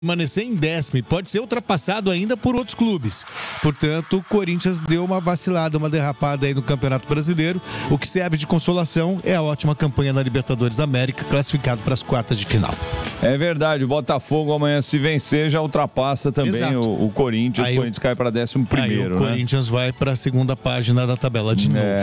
permanecer em 10º e pode ser ultrapassado ainda por outros clubes. Portanto, o Corinthians deu uma vacilada, uma derrapada aí no Campeonato Brasileiro. O que serve de consolação é a ótima campanha na Libertadores da América, classificado para as quartas de final. É verdade, o Botafogo amanhã, se vencer, já ultrapassa também o Corinthians. Aí o Corinthians cai para 11º, aí o Corinthians vai para a segunda página da tabela de novo.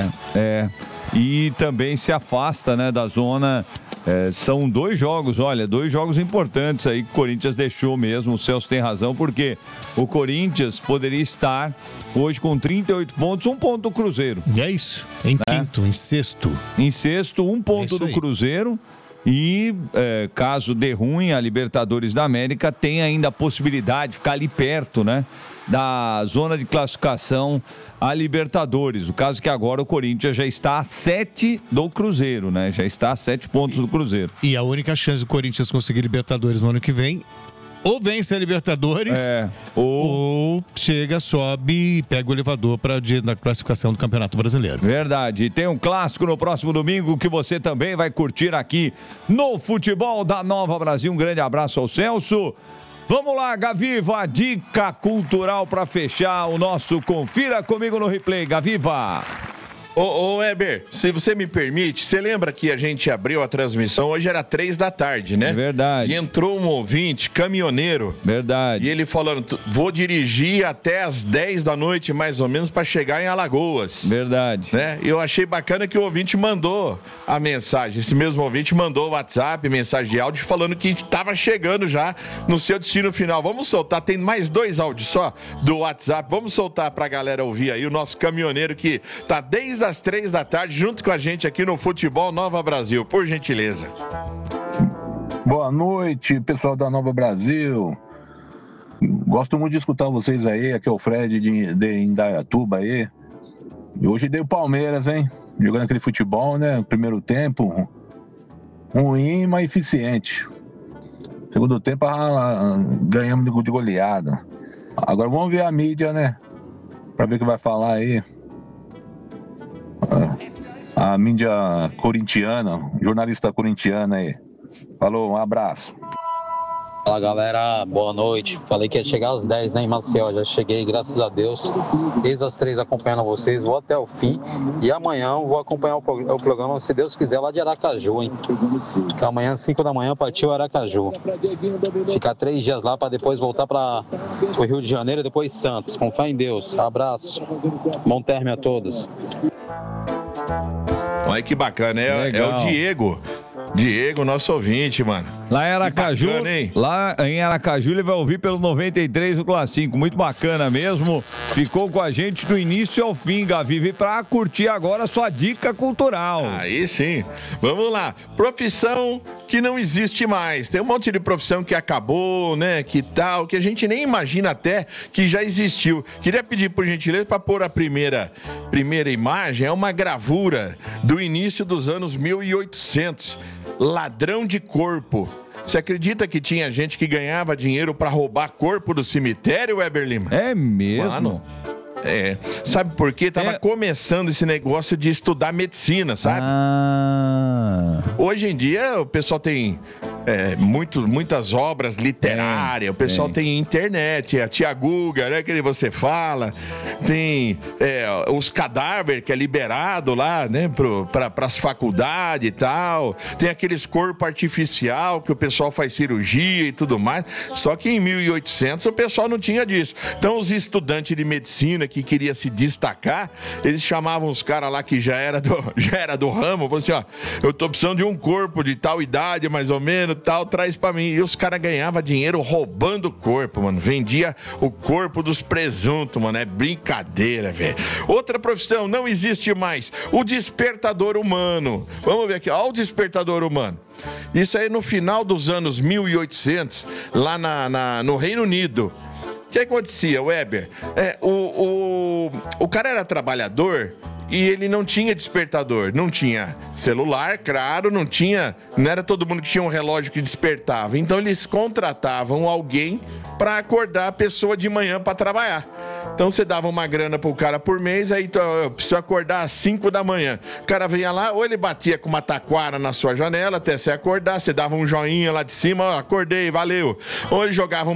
E também se afasta, né, da zona. São 2 jogos, olha, 2 jogos importantes aí que o Corinthians deixou mesmo. O Celso tem razão, porque o Corinthians poderia estar hoje com 38 pontos, 1 ponto do Cruzeiro. E é isso, em quinto, em sexto. Em sexto, 1 ponto do Cruzeiro. E caso dê ruim, a Libertadores da América tem ainda a possibilidade de ficar ali perto, né, da zona de classificação a Libertadores. O caso é que agora o Corinthians já está a 7 do Cruzeiro, né? Já está a 7 pontos do Cruzeiro. E a única chance do Corinthians conseguir Libertadores no ano que vem, ou vence a Libertadores, ou chega, sobe e pega o elevador para na classificação do Campeonato Brasileiro. Verdade. E tem um clássico no próximo domingo que você também vai curtir aqui no Futebol da Nova Brasil. Um grande abraço ao Celso. Vamos lá, Gaviva, dica cultural para fechar o nosso Confira Comigo no Replay. Gaviva. Ô Weber, se você me permite, você lembra que a gente abriu a transmissão, hoje era 3 da tarde, né? Verdade. E entrou um ouvinte, caminhoneiro. Verdade. E ele falando, vou dirigir até as 10 da noite, mais ou menos, para chegar em Alagoas. Verdade. Né? E eu achei bacana que o ouvinte mandou a mensagem. Esse mesmo ouvinte mandou o WhatsApp, mensagem de áudio, falando que estava chegando já no seu destino final. Vamos soltar, tem mais 2 áudios só do WhatsApp. Vamos soltar pra galera ouvir aí o nosso caminhoneiro que tá desde às 3 da tarde, junto com a gente aqui no Futebol Nova Brasil, por gentileza. Boa noite, pessoal da Nova Brasil. Gosto muito de escutar vocês aí, aqui é o Fred de Indaiatuba aí. E hoje deu Palmeiras, hein? Jogando aquele futebol, né? Primeiro tempo, ruim, mas eficiente. Segundo tempo, ganhamos de goleada. Agora vamos ver a mídia, né? Pra ver o que vai falar aí. A mídia corintiana, jornalista corintiana aí. Falou, um abraço. Fala galera, boa noite. Falei que ia chegar às 10, né, em Maceió. Já cheguei, graças a Deus. Desde as 3 acompanhando vocês, vou até o fim. E amanhã eu vou acompanhar o programa, se Deus quiser, lá de Aracaju, hein? Que amanhã, 5 da manhã, partiu Aracaju. Ficar 3 dias lá para depois voltar para o Rio de Janeiro e depois Santos. Com fé em Deus. Abraço. Bom término a todos. Olha que bacana, é o Diego. Diego, nosso ouvinte, mano. Lá em Aracaju, bacana, hein? lá em Aracaju ele vai ouvir pelo 93 o Clássico. Muito bacana mesmo. Ficou com a gente do início ao fim, Gavi. Pra curtir agora a sua dica cultural. Aí sim. Vamos lá. Profissão que não existe mais. Tem um monte de profissão que acabou, né? Que tal, que a gente nem imagina até que já existiu. Queria pedir, por gentileza, para pôr a primeira imagem. É uma gravura do início dos anos 1800. Ladrão de corpo. Você acredita que tinha gente que ganhava dinheiro para roubar corpo do cemitério, Weber Lima? É mesmo? Mano, sabe por quê? Tava começando esse negócio de estudar medicina, sabe? Hoje em dia o pessoal tem muitas obras literárias, o pessoal tem internet, a tia Guga, né, que você fala, tem os cadáveres que é liberado lá, né, para as faculdades e tal, tem aqueles corpos artificial que o pessoal faz cirurgia e tudo mais, só que em 1800 o pessoal não tinha disso. Então os estudantes de medicina que queriam se destacar, eles chamavam os caras lá que já era do ramo, falavam assim, ó, eu tô precisando de um corpo de tal idade, mais ou menos, tal, traz pra mim. E os caras ganhavam dinheiro roubando o corpo, mano. Vendia o corpo dos presuntos, mano. É brincadeira, velho. Outra profissão não existe mais. O despertador humano. Vamos ver aqui, ó, o despertador humano. Isso aí no final dos anos 1800, lá no Reino Unido. O que acontecia, Weber? O cara era trabalhador e ele não tinha despertador, não tinha celular, claro, não era todo mundo que tinha um relógio que despertava. Então eles contratavam alguém para acordar a pessoa de manhã para trabalhar. Então você dava uma grana pro cara por mês, aí eu preciso acordar às 5 da manhã. O cara vinha lá, ou ele batia com uma taquara na sua janela até você acordar, você dava um joinha lá de cima, ó, acordei, valeu. Ou ele jogava